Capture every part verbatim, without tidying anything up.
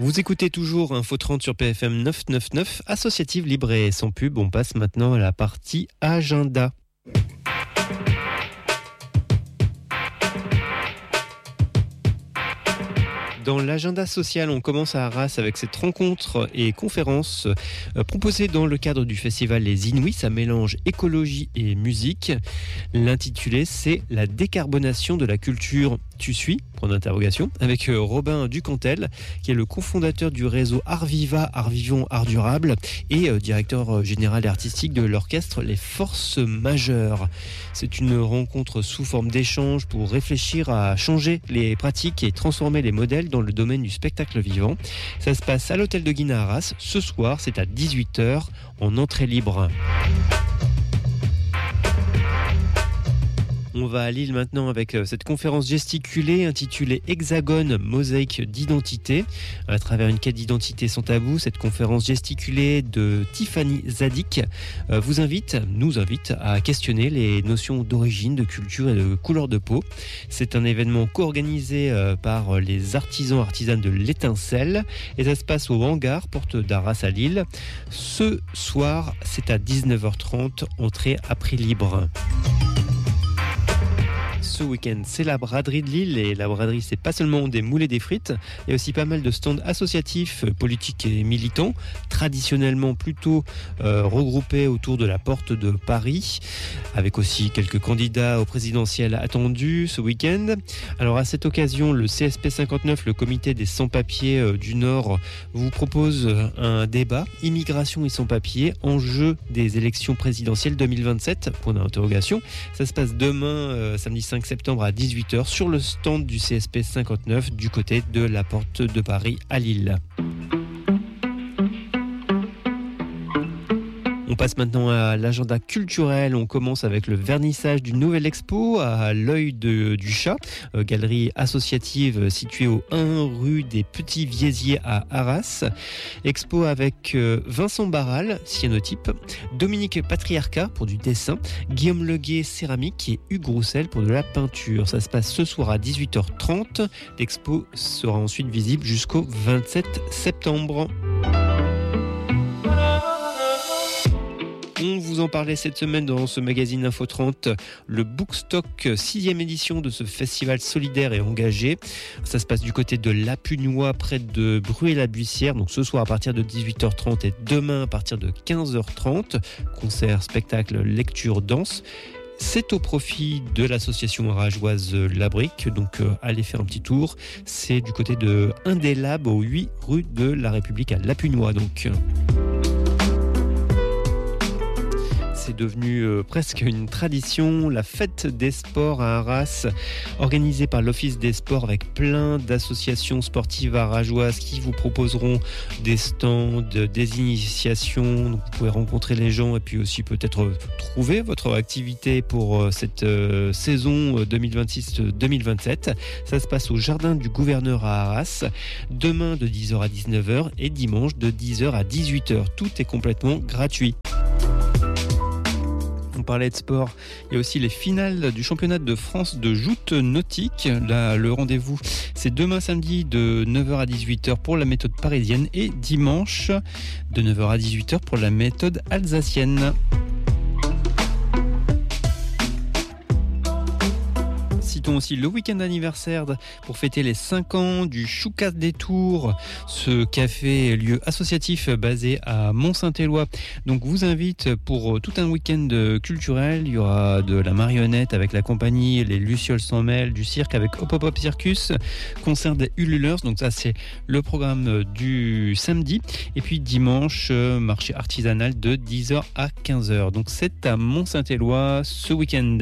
Vous écoutez toujours Info trente sur P F M neuf cent quatre-vingt-neuf, Associative Libre et sans pub. On passe maintenant à la partie agenda. Dans l'agenda social, on commence à Arras avec cette rencontre et conférence euh, proposée dans le cadre du festival Les Inouïs. Ça mélange écologie et musique. L'intitulé, c'est La décarbonation de la culture. Tu suis, point d'interrogation, avec euh, Robin Ducantel, qui est le cofondateur du réseau Art Viva, Art Vivant, Art Durable, et euh, directeur général et artistique de l'orchestre Les Forces Majeures. C'est une rencontre sous forme d'échange pour réfléchir à changer les pratiques et transformer les modèles dans le domaine du spectacle vivant. Ça se passe à l'hôtel de Guin à Arras. Ce soir, c'est à dix-huit heures en entrée libre. On va à Lille maintenant avec cette conférence gesticulée intitulée Hexagone, mosaïque d'identité. À travers une quête d'identité sans tabou, cette conférence gesticulée de Tiffany Zadig vous invite, nous invite à questionner les notions d'origine, de culture et de couleur de peau. C'est un événement co-organisé par les artisans artisanes de l'Étincelle et ça se passe au hangar, porte d'Arras à Lille. Ce soir, c'est à dix-neuf heures trente, entrée à prix libre. Ce week-end, c'est la braderie de Lille et la braderie, c'est pas seulement des moules et des frites, il y a aussi pas mal de stands associatifs, politiques et militants, traditionnellement plutôt euh, regroupés autour de la porte de Paris, avec aussi quelques candidats au présidentiel attendus ce week-end. Alors à cette occasion, le C S P cinquante-neuf, le comité des sans-papiers euh, du Nord, vous propose un débat, immigration et sans-papiers, enjeu des élections présidentielles deux mille vingt-sept, point d'interrogation. Ça se passe demain, euh, samedi cinq septembre à dix-huit heures sur le stand du C S P cinquante-neuf du côté de la porte de Paris à Lille. On passe maintenant à l'agenda culturel. On commence avec le vernissage d'une nouvelle expo à l'œil de, du chat, euh, galerie associative située au un rue des Petits Viesiers à Arras. Expo avec euh, Vincent Barral, cyanotype, Dominique Patriarcat pour du dessin, Guillaume Leguet, céramique et Hugues Roussel pour de la peinture. Ça se passe ce soir à dix-huit heures trente. L'expo sera ensuite visible jusqu'au vingt-sept septembre. On vous en parlait cette semaine dans ce magazine Info trente, le Bookstock, sixième édition de ce festival solidaire et engagé. Ça se passe du côté de Lapunois, près de Bruay-la-Buissière, donc ce soir à partir de dix-huit heures trente et demain à partir de quinze heures trente. Concert, spectacle, lecture, danse. C'est au profit de l'association arageoise La Brique, donc euh, allez faire un petit tour. C'est du côté de Indélab, au huit rue de la République à Lapunois, donc. C'est devenu euh, presque une tradition, la fête des sports à Arras, organisée par l'Office des sports avec plein d'associations sportives arageoises qui vous proposeront des stands, des initiations. Donc vous pouvez rencontrer les gens et puis aussi peut-être trouver votre activité pour euh, cette euh, saison deux mille vingt-six deux mille vingt-sept. Ça se passe au Jardin du Gouverneur à Arras, demain de dix heures à dix-neuf heures et dimanche de dix heures à dix-huit heures. Tout est complètement gratuit. On parlait de sport, il y a aussi les finales du championnat de France de joute nautique. Là, le rendez-vous, c'est demain samedi de neuf heures à dix-huit heures pour la méthode parisienne et dimanche de neuf heures à dix-huit heures pour la méthode alsacienne. Citons aussi le week-end anniversaire pour fêter les cinq ans du Choucas des Tours, ce café lieu associatif basé à Mont-Saint-Éloi. Donc vous invite pour tout un week-end culturel. Il y aura de la marionnette avec la compagnie Les Lucioles sans mêle, du cirque avec Hop Hop Hop Circus, concert des Ululers. Donc ça c'est le programme du samedi. Et puis dimanche, marché artisanal de dix heures à quinze heures. Donc c'est à Mont-Saint-Éloi ce week-end.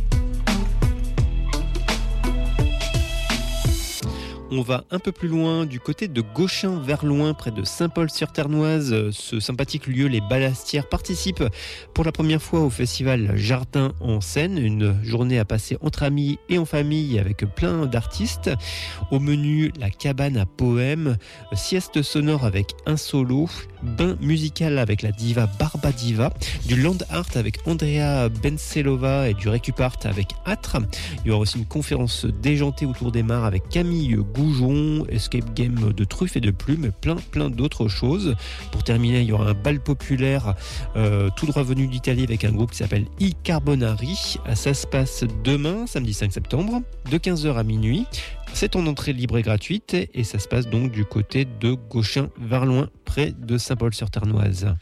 On va un peu plus loin, du côté de Gauchin-Verloin, près de Saint-Paul-sur-Ternoise. Ce sympathique lieu, les Balastières, participe pour la première fois au festival Jardin en scène. Une journée à passer entre amis et en famille avec plein d'artistes. Au menu, la cabane à poèmes, sieste sonore avec un solo, bain musical avec la diva Barbadiva, du land art avec Andrea Benselova et du récupart avec Âtre. Il y aura aussi une conférence déjantée autour des mares avec Camille goujon, escape game de truffes et de plumes, et plein plein d'autres choses. Pour terminer, il y aura un bal populaire euh, tout droit venu d'Italie avec un groupe qui s'appelle I Carbonari. Ça se passe demain, samedi cinq septembre, de quinze heures à minuit. C'est en entrée libre et gratuite et ça se passe donc du côté de Gauchin-Varloin, près de Saint-Paul-sur-Ternoise.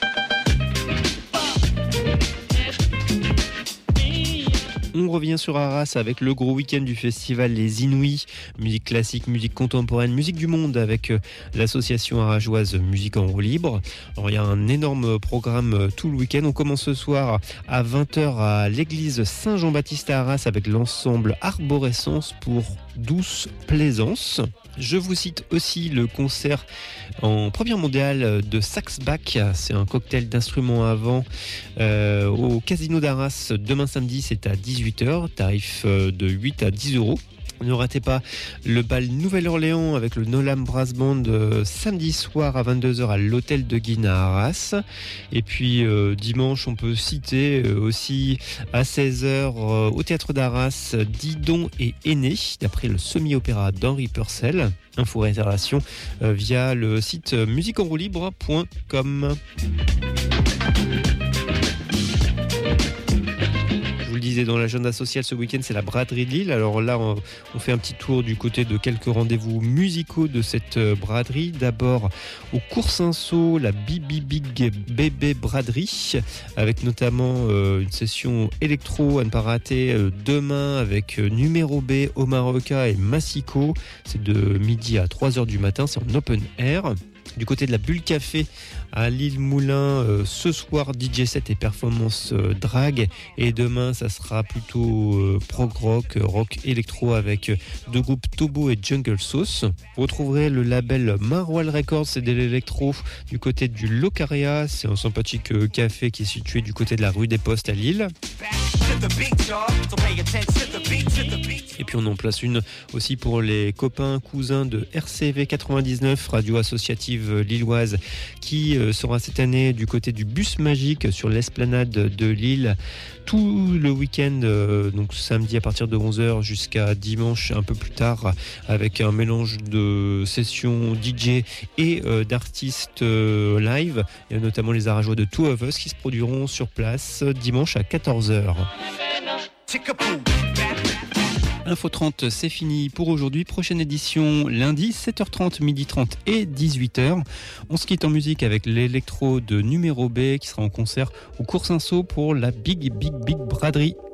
On revient sur Arras avec le gros week-end du festival Les Inouïs, musique classique, musique contemporaine, musique du monde avec l'association arageoise Musique en roue libre. Alors, il y a un énorme programme tout le week-end. On commence ce soir à vingt heures à l'église Saint-Jean-Baptiste à Arras avec l'ensemble Arborescence pour Douce Plaisance. Je vous cite aussi le concert en première mondiale de Saxback. C'est un cocktail d'instruments à vent euh, au Casino d'Arras demain samedi, c'est à dix-huit heures, tarif de huit à dix euros. Ne ratez pas le bal Nouvelle-Orléans avec le Nolam Brass Band euh, samedi soir à vingt-deux heures à l'hôtel de Guine à Arras. Et puis euh, dimanche, on peut citer euh, aussi à seize heures euh, au théâtre d'Arras Didon et Aîné, d'après le semi-opéra d'Henri Purcell. Info réservation euh, via le site musique en roue libre point com. Disait dans l'agenda social ce week-end, c'est la braderie de Lille. Alors là, on, on fait un petit tour du côté de quelques rendez-vous musicaux de cette braderie. D'abord au Coursinceau, la Bibi Big Bébé Braderie, avec notamment euh, une session électro à ne pas rater euh, demain avec euh, Numéro B, Omaroca et Massico. C'est de midi à trois heures du matin, c'est en open air. Du côté de la Bulle Café à Lille-Moulin, euh, ce soir D J set et performance euh, drag, et demain ça sera plutôt euh, prog rock, rock électro avec euh, deux groupes Tobo et Jungle Sauce. Vous retrouverez le label Marwal Records, c'est de l'électro du côté du Locaria, c'est un sympathique euh, café qui est situé du côté de la rue des Postes à Lille. Et puis on en place une aussi pour les copains cousins de R C V quatre-vingt-dix-neuf, radio associative lilloise, qui sera cette année du côté du bus magique sur l'esplanade de Lille tout le week-end, donc samedi à partir de onze heures jusqu'à dimanche un peu plus tard, avec un mélange de sessions D J et d'artistes live. Il y a notamment les Arageois de Two of Us qui se produiront sur place dimanche à quatorze heures. Info trente, c'est fini pour aujourd'hui. Prochaine édition lundi, sept heures trente, midi trente et dix-huit heures. On se quitte en musique avec l'électro de Numéro B qui sera en concert au Coursinceau pour la Big Big Big Braderie.